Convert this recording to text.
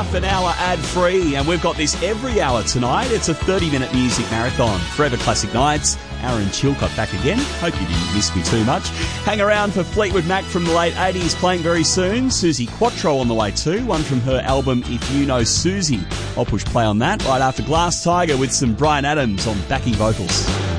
half an hour ad-free, and we've got this every hour tonight. It's a 30-minute music marathon. Forever Classic Nights. Aaron Chilcott back again. Hope you didn't miss me too much. Hang around for Fleetwood Mac from the late 80s playing very soon. Susie Quattro on the way too, one from her album If You Know Susie. I'll push play on that right after Glass Tiger with some Bryan Adams on backing vocals.